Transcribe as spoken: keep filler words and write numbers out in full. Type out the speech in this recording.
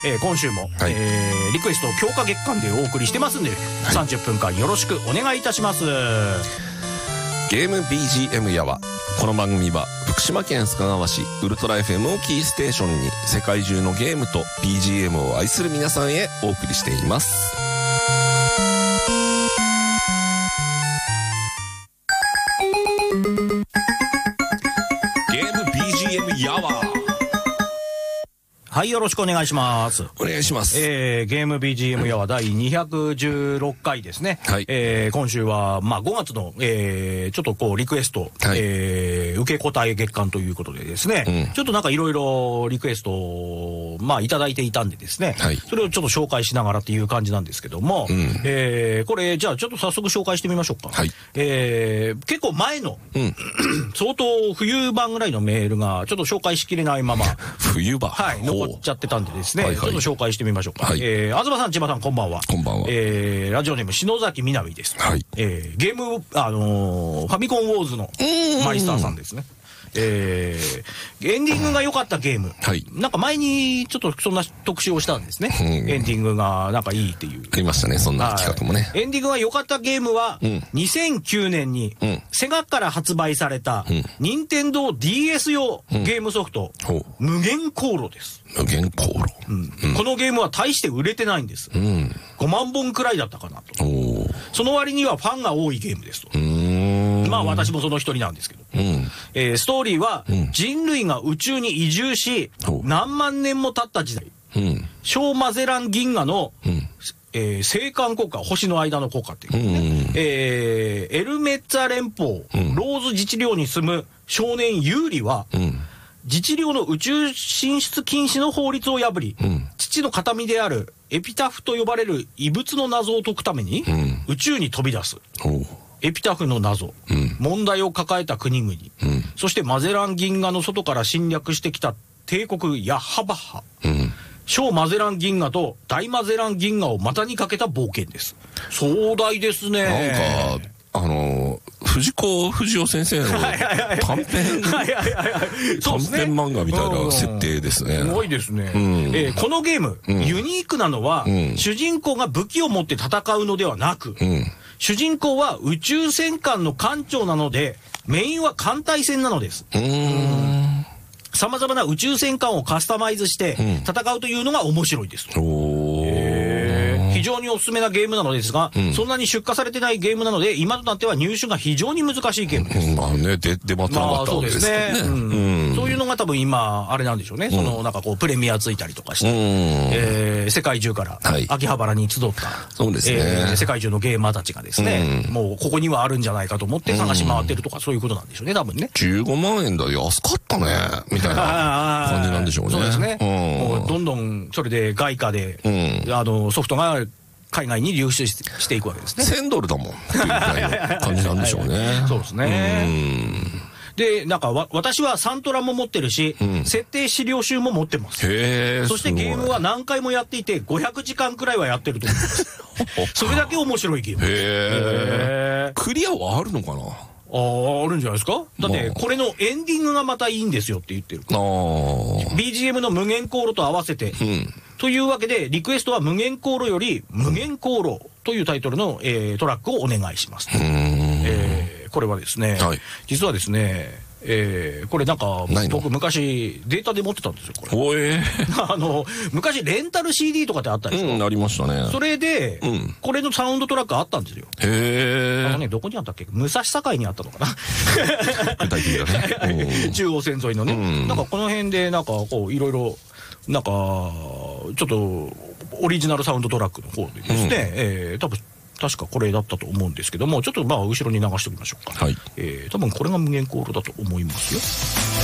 えー、今週も、 はい、 えー、リクエスト強化月間でお送りしてますんで、はい、さんじゅっぷんかんよろしくお願いいたします。 ゲーム ビージーエム やわ。この番組は福島県須賀川市ウルトラ エフエム をキーステーションに世界中のゲームと ビージーエム を愛する皆さんへお送りしています。ゲーム ビージーエム やわ。 はい、よろしくお願いします。 お願いします。 えー、ゲーム ビージーエム やはだいにひゃくじゅうろっかいですね。 はい。 えー、今週は、まあ、ごがつの、えー、ちょっとこう、リクエスト、はい、えー、受け答え月間ということでですね、うん、ちょっとなんかいろいろリクエストを、まあ、いただいていたんでですね、はい、それをちょっと紹介しながらっていう感じなんですけども、うん、えー、これ、じゃあちょっと早速紹介してみましょうか。はい。えー、結構前の、うん、相当冬版ぐらいのメールが、ちょっと紹介しきれないまま、 冬版はい、残っちゃってたんでですね、はいはい、ちょっと紹介してみましょうか。はい、えー、東さん、千葉さん、こんばんは。 こんばんは。 えー、ラジオネーム、篠崎みなみです。はい。えー、ゲーム、あのー、ファミコンウォーズのマイスターさんですね。えー、エンディングが良かったゲーム、はい、なんか前にちょっとそんな特集をしたんですね、うん、エンディングがなんかいいっていうありましたね、そんな企画もね。 エンディングが良かったゲームは、うん、にせんきゅうねんに、うん、セガから発売された、うん、任天堂 ディーエス 用ゲームソフト、うん、無限航路です。 無限航路、 うんうん、このゲームは大して売れてないんです、うん、ごまんぼんくらいだったかなと。その割にはファンが多いゲームですと。うーん、まあ私もその一人なんですけど、うん、えー、ストーリーは、うん、人類が宇宙に移住し、うん、何万年も経った時代、うん、小マゼラン銀河の、うん、えー、青函国家、星の間の国家っていうね、うん、えー、エルメッツァ連邦、うん、ローズ自治領に住む少年ユーリは、うん、自治領の宇宙進出禁止の法律を破り、うん、父の形見であるエピタフと呼ばれる異物の謎を解くために、うん、宇宙に飛び出す。エピタフの謎、うん、問題を抱えた国々、うん、そしてマゼラン銀河の外から侵略してきた帝国ヤッハバッハ、うん、小マゼラン銀河と大マゼラン銀河を股にかけた冒険です。壮大ですね。 なんかあの藤子不二雄先生の短編短編漫画みたいな設定ですね。 すごいですね、うん、えー、このゲーム、うん、ユニークなのは、うん、主人公が武器を持って戦うのではなく、うん、主人公は宇宙戦艦の艦長なのでメインは艦隊戦なのです。うーん、様々な宇宙戦艦をカスタマイズして戦うというのが面白いです。おー、非常におすすめなゲームなのですが、うん、そんなに出荷されてないゲームなので今となっては入手が非常に難しいゲームです。 うん、まあね、出回ってなかったわけですね。 そういうのが多分今あれなんでしょうね、うん、そのなんかこうプレミアついたりとかして、うん、えー、世界中から秋葉原に集った、はい、そうですね、えー、世界中のゲーマーたちがですね、うん、もうここにはあるんなじゃないかと思って探し回ってるとか、そういうことなんでしょうね、多分ね。 じゅうごまんえんだ、安かったねみたいな感じなんでしょうね。 そうですね、うん、もうどんどんそれで外貨で、うん、あのソフトが海外に流出し、していくわけですね。 せんドルだもんっていうぐらいの感じなんでしょうね。 そうですね。うんで、なんかわ私はサントラも持ってるし、うん、設定資料集も持ってます。へー、そしてゲームは何回もやっていてごひゃくじかんくらいはやってると思いますそれだけ面白いゲーム。 へー、クリアはあるのかな。 ああ、あるんじゃないですか。だってこれのエンディングがまたいいんですよって言ってるから、あ ビージーエム の無限航路と合わせて、うん、というわけでリクエストは無限航路より無限航路というタイトルの、えー、トラックをお願いします。えーこれはですね、はい、実はですね、えー、これなんか僕昔データで持ってたんですよ、これ。おえー、あの昔レンタル シーディー とかってあったんですよ。 うん、ありましたね。それで、うん、これのサウンドトラックあったんですよ。へえ。あのね、どこにあったっけ、武蔵境にあったのかな具体的だね中央線沿いのね、うん、なんかこの辺でなんかこういろいろなんかちょっとオリジナルサウンドトラックの方でですね、うん、えー、多分確かこれだったと思うんですけども、ちょっとまあ後ろに流しておきましょうか。はい、えー、多分これが無限航路だと思いますよ。